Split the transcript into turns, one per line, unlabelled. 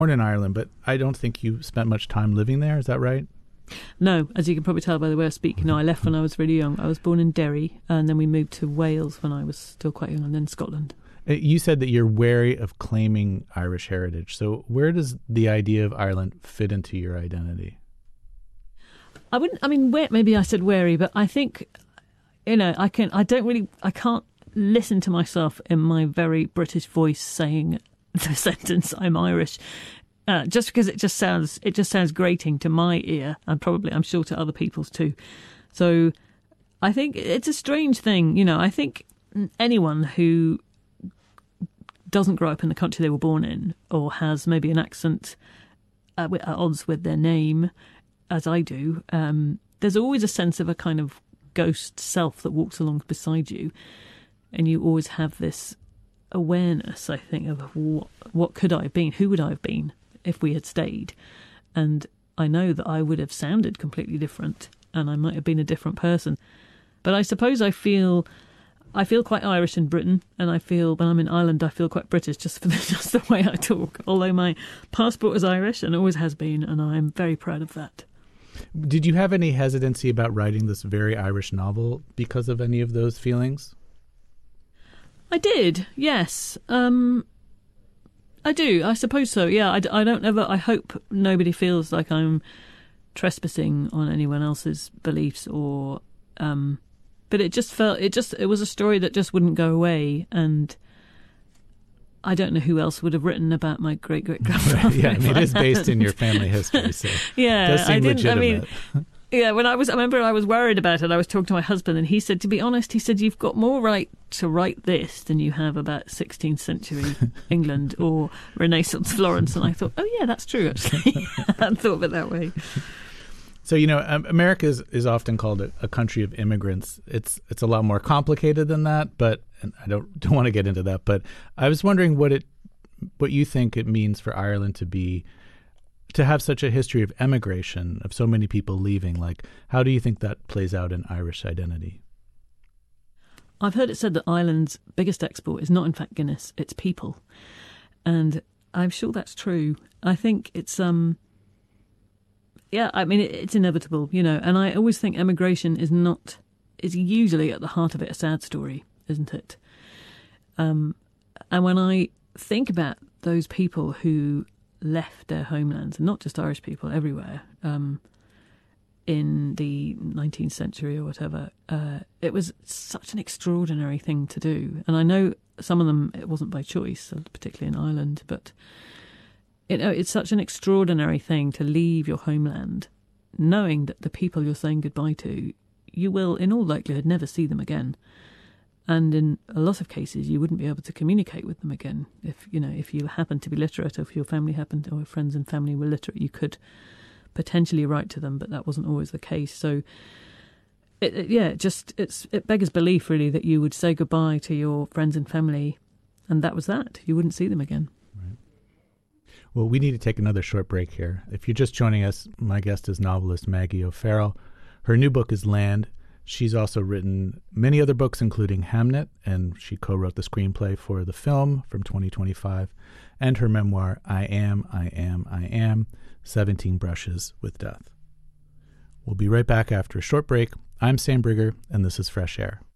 born in Ireland, but I don't think you spent much time living there. Is that right?
No, as you can probably tell by the way I speak, I left when I was really young. I was born in Derry, and then we moved to Wales when I was still quite young, and then Scotland.
You said that you're wary of claiming Irish heritage. So where does the idea of Ireland fit into your identity?
Maybe I said wary, but I think, I can't listen to myself in my very British voice saying the sentence "I'm Irish," just because it just sounds grating to my ear, and probably I'm sure to other people's too. So I think it's a strange thing. I think anyone who doesn't grow up in the country they were born in, or has maybe an accent at odds with their name, as I do, there's always a sense of a kind of ghost self that walks along beside you, and you always have this awareness, I think, of what could I have been, who would I have been if we had stayed. And I know that I would have sounded completely different, and I might have been a different person. But I suppose I feel quite Irish in Britain, and I feel when I'm in Ireland I feel quite British just the way I talk. Although my passport is Irish and always has been, and I'm very proud of that.
Did you have any hesitancy about writing this very Irish novel because of any of those feelings?
I did, yes. I do, I suppose so, yeah. I hope nobody feels like I'm trespassing on anyone else's beliefs or... but it was a story that just wouldn't go away, and I don't know who else would have written about my great-great-grandfather.
Right, yeah, it is based in your family history, so
yeah,
it does seem legitimate.
Yeah, I remember I was worried about it. I was talking to my husband, and he said, to be honest, you've got more right to write this than you have about 16th century England or Renaissance Florence. And I thought, oh yeah, that's true, actually. I hadn't thought of it that way.
So, America is often called a country of immigrants. It's a lot more complicated than that, but and I don't want to get into that. But I was wondering what you think it means for Ireland to have such a history of emigration, of so many people leaving. Like, how do you think that plays out in Irish identity?
I've heard it said that Ireland's biggest export is not, in fact, Guinness, it's people. And I'm sure that's true. I think it's... it's inevitable, and I always think emigration is usually at the heart of it a sad story, isn't it? And when I think about those people who left their homelands, and not just Irish people, everywhere, in the 19th century or whatever, it was such an extraordinary thing to do. And I know some of them, it wasn't by choice, particularly in Ireland, but... it's such an extraordinary thing to leave your homeland, knowing that the people you're saying goodbye to, you will, in all likelihood, never see them again. And in a lot of cases, you wouldn't be able to communicate with them again. If you happen to be literate, or if your family happened, or friends and family were literate, you could potentially write to them, but that wasn't always the case. So, it beggars belief, really, that you would say goodbye to your friends and family, and that was that. You wouldn't see them again.
Well, we need to take another short break here. If you're just joining us, my guest is novelist Maggie O'Farrell. Her new book is Land. She's also written many other books, including Hamnet, and she co-wrote the screenplay for the film from 2025, and her memoir, I Am, 17 Brushes with Death. We'll be right back after a short break. I'm Sam Brigger, and this is Fresh Air.